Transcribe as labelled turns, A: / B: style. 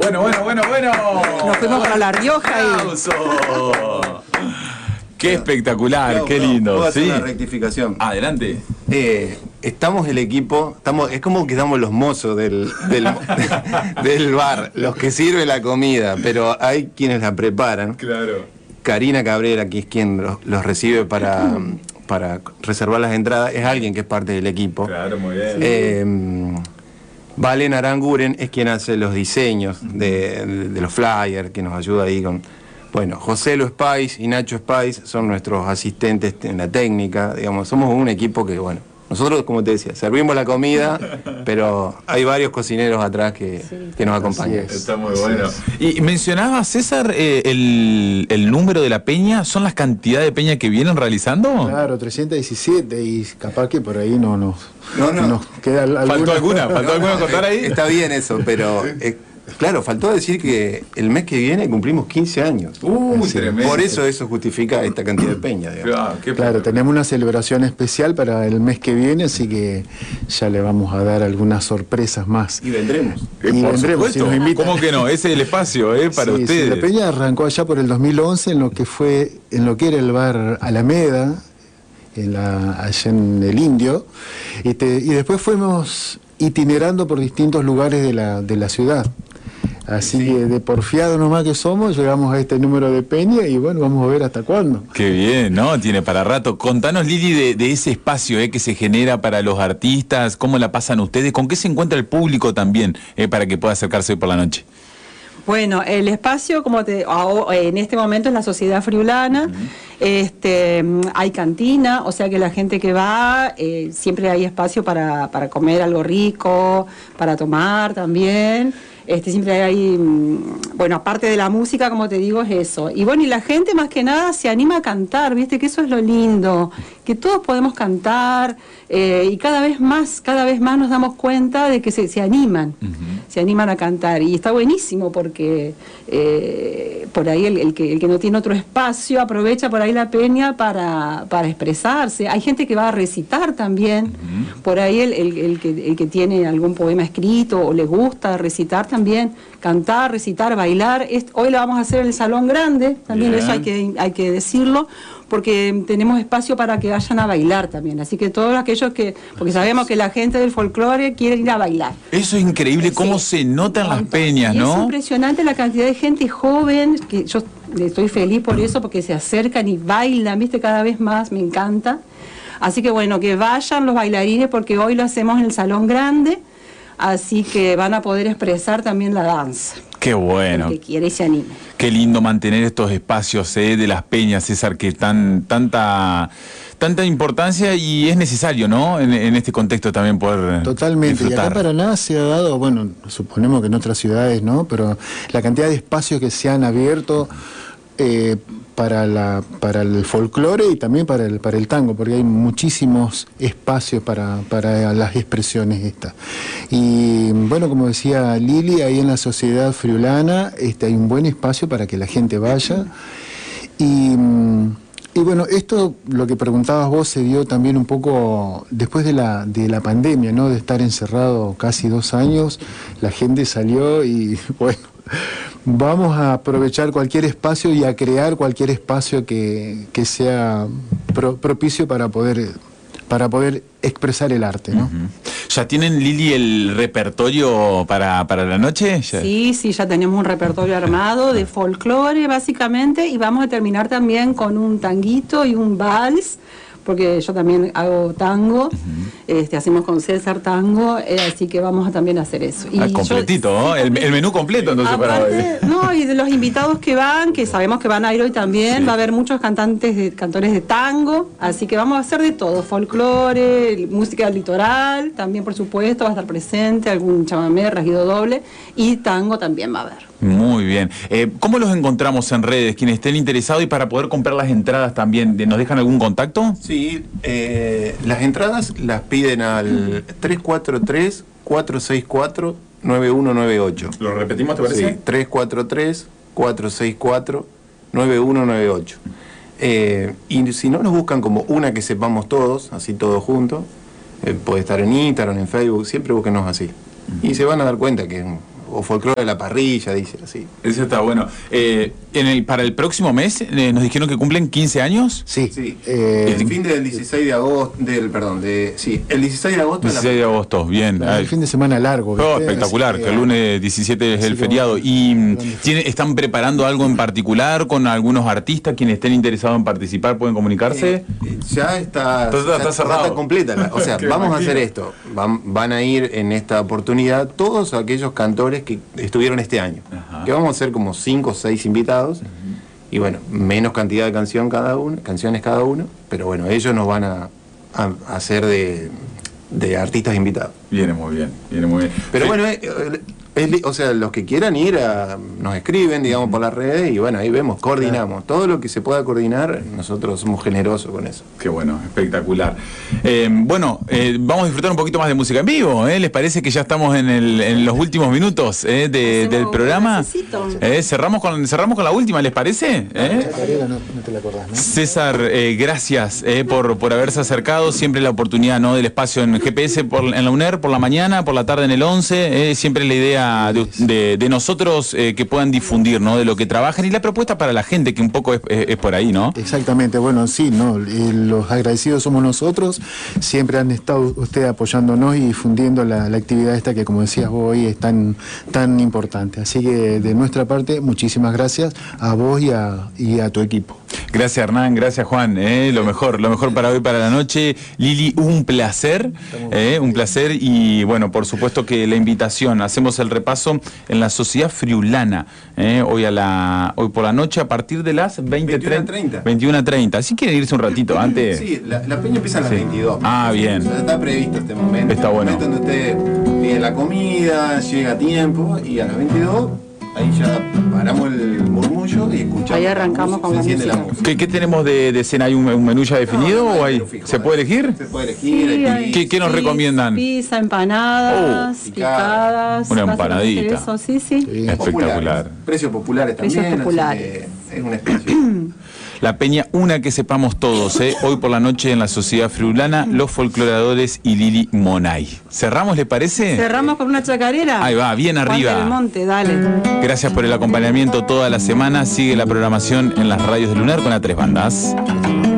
A: Bueno.
B: Nos fuimos para La Rioja
A: ¡Aplauso! Qué espectacular, qué lindo.
C: Puedo hacer
A: ¿Sí?
C: una rectificación.
A: Adelante.
C: Estamos el equipo, es como que estamos los mozos del bar, los que sirven la comida, pero hay quienes la preparan.
A: Claro.
C: Karina Cabrera, que es quien los recibe para reservar las entradas, es alguien que es parte del equipo.
A: Claro, muy bien.
C: Valen Aranguren es quien hace los diseños de los flyers, que nos ayuda ahí con... Bueno, José Lo Spice y Nacho Spice son nuestros asistentes en la técnica, digamos, somos un equipo que, bueno, nosotros, como te decía, servimos la comida, pero hay varios cocineros atrás que nos acompañan.
A: Está muy bueno. Y mencionaba, César, el número de la peña, ¿son las cantidades de peña que vienen realizando?
D: Claro, 317, y capaz que por ahí no nos queda alguna.
A: ¿Faltó alguna contar ahí?
C: Está bien eso, pero... Claro, faltó decir que el mes que viene cumplimos 15 años.
A: Tremendo.
C: Por eso justifica esta cantidad de peña, digamos.
D: Claro, tenemos una celebración especial para el mes que viene, así que ya le vamos a dar algunas sorpresas más.
C: Y vendremos.
D: Y
A: Por
D: vendremos, si
A: supuesto.
D: nos invitan.
A: ¿Cómo que no? Ese es el espacio, para
D: Sí,
A: ustedes.
D: la peña arrancó allá por el 2011 en lo que era el bar Alameda, allá en el Indio, y después fuimos itinerando por distintos lugares de la ciudad. Así que de porfiado nomás que somos, llegamos a este número de peña y bueno, vamos a ver hasta cuándo.
A: Qué bien, ¿no? Tiene para rato. Contanos, Lili, de ese espacio que se genera para los artistas, cómo la pasan ustedes, con qué se encuentra el público también, para que pueda acercarse hoy por la noche.
B: Bueno, el espacio, en este momento es la Sociedad Friulana, hay cantina, o sea que la gente que va, siempre hay espacio para comer algo rico, para tomar también. Siempre hay, bueno, aparte de la música, como te digo, es eso. Y bueno, y la gente más que nada se anima a cantar, ¿viste? Que eso es lo lindo, que todos podemos cantar, y cada vez más nos damos cuenta de que se animan, se animan a cantar. Y está buenísimo porque por ahí el que no tiene otro espacio aprovecha por ahí la peña para expresarse. Hay gente que va a recitar también, por ahí el que tiene algún poema escrito o le gusta recitar también, cantar, recitar, bailar. Hoy lo vamos a hacer en el Salón Grande, también bien. Eso hay que decirlo, porque tenemos espacio para que vayan a bailar también. Así que todos aquellos porque sabemos que la gente del folclore quiere ir a bailar.
A: Eso es increíble, cómo se notan las peñas, ¿no?
B: Es impresionante la cantidad de gente joven, que yo estoy feliz por eso, porque se acercan y bailan, ¿viste? Cada vez más, me encanta. Así que bueno, que vayan los bailarines, porque hoy lo hacemos en el Salón Grande, así que van a poder expresar también la danza.
A: Qué bueno.
B: El que quiere y se anime.
A: Qué lindo mantener estos espacios de las peñas, César, que tanta importancia, y es necesario, ¿no? En este contexto también poder
D: Totalmente.
A: disfrutar.
D: Y acá para nada se ha dado, bueno, suponemos que en otras ciudades, ¿no? Pero la cantidad de espacios que se han abierto para el folclore y también para el tango, porque hay muchísimos espacios para las expresiones estas. Y bueno, como decía Lili, ahí en la Sociedad Friulana hay un buen espacio para que la gente vaya. Y bueno, esto, lo que preguntabas vos, se dio también un poco después de la pandemia, ¿no? De estar encerrado casi 2 años, la gente salió y bueno, vamos a aprovechar cualquier espacio y a crear cualquier espacio que sea propicio para poder expresar el arte, ¿no?
A: ¿Ya tienen, Lili, el repertorio para la noche?
B: Sí, ya tenemos un repertorio armado de folclore, básicamente, y vamos a terminar también con un tanguito y un vals, porque yo también hago tango, hacemos con César tango, así que vamos a también hacer eso. Y
A: completito, ¿no? El menú completo, entonces, para hoy.
B: No, y de los invitados que van, que sabemos que van a ir hoy también, va a haber muchos cantores de tango, así que vamos a hacer de todo, folclore, música del litoral, también por supuesto va a estar presente, algún chamamé, rasguido doble, y tango también va a haber.
A: Muy bien. ¿Cómo los encontramos en redes? Quienes estén interesados, y para poder comprar las entradas también, ¿nos dejan algún contacto?
C: Sí, las entradas las piden al 343-464-9198.
A: ¿Lo repetimos, te parece?
C: Sí, 343-464-9198. Y si no, nos buscan como una que sepamos todos, así todos juntos. Puede estar en Instagram, en Facebook, siempre búsquenos así. Y se van a dar cuenta que o folclore de la parrilla, dice así.
A: Eso está bueno. Para el próximo mes nos dijeron que cumplen 15 años.
D: Sí.
C: Sí, el fin del 16 de agosto, el 16 de agosto.
A: 16 de agosto, bien.
D: El fin de semana largo.
A: Oh,
D: ¿viste?
A: espectacular,
D: Así
A: que el lunes 17 es
D: así
A: el
D: que
A: feriado.
D: bueno,
A: ¿Y están preparando algo en particular con algunos artistas? Quienes estén interesados en participar pueden comunicarse.
C: Ya está,
A: Está cerrado.
C: está completa. O sea,
A: Qué
C: vamos a
A: imagino.
C: hacer esto. Van a ir en esta oportunidad todos aquellos cantores que estuvieron este año.
A: Ajá.
C: Que vamos a hacer como 5 o 6 invitados. Y bueno, menos cantidad de canciones cada uno. Pero bueno, ellos nos van a hacer de artistas invitados.
A: Viene muy bien, viene muy bien.
C: Pero
A: Sí.
C: bueno, o sea, los que quieran ir nos escriben, digamos, por las redes y bueno, ahí vemos, coordinamos. Todo lo que se pueda coordinar, nosotros somos generosos con eso.
A: Qué bueno, espectacular. Vamos a disfrutar un poquito más de música en vivo, ¿eh? ¿Les parece que ya estamos en los últimos minutos del
B: Hacemos
A: programa?
B: un bracecito.
A: Cerramos con la última, ¿les parece?
D: Gabriela, no te la acordás, ¿no?
A: César, gracias por haberse acercado. Siempre la oportunidad, ¿no?, del espacio en GPS en la UNER, por la mañana, por la tarde en el 11. Siempre la idea de nosotros que puedan difundir, ¿no?, de lo que trabajan y la propuesta para la gente, que un poco es por ahí, ¿no?
D: Exactamente, bueno, sí, no, los agradecidos somos nosotros, siempre han estado ustedes apoyándonos y difundiendo la actividad esta que, como decías vos hoy, es tan importante. Así que de nuestra parte, muchísimas gracias a vos y a tu equipo.
A: Gracias, Hernán, gracias, Juan. Lo mejor para hoy, para la noche. Lili, un placer, y bueno, por supuesto que la invitación, hacemos el repaso en la Sociedad Friulana, hoy por la noche a partir de las
C: 21:30.
A: 21:30. ¿Sí quieren irse un ratito antes?
C: Sí, la peña empieza a las 22.
A: Ah, bien.
C: O sea, está previsto este momento.
A: Está bueno.
C: El momento donde usted pide la comida, llega a tiempo y a las 22, ahí ya paramos el murmullo y escuchamos.
B: Ahí arrancamos con la
C: se enciende
B: música.
A: ¿Qué tenemos de cena? ¿Hay un menú ya definido
C: No,
A: o hay?
C: menú fijo,
A: ¿Se puede elegir?
C: Se puede elegir.
B: Sí,
C: hay
B: hay
A: ¿Qué nos recomiendan?
B: Pizza, empanadas,
C: Oh,
B: picadas.
A: Una
B: básicamente
A: empanadita.
B: Eso, sí.
D: Sí.
A: Espectacular.
C: Precios populares también.
B: Precios populares.
C: Así que es un espacio.
A: La peña, una que sepamos todos, hoy por la noche en la Sociedad Friulana, Los Folcloradores y Lili Monay. ¿Cerramos, le parece?
B: Cerramos con una chacarera.
A: Ahí va, bien
B: Juan
A: arriba.
B: del Monte, dale.
A: Gracias por el acompañamiento toda la semana. Sigue la programación en las radios de Lunar con A3 Bandas.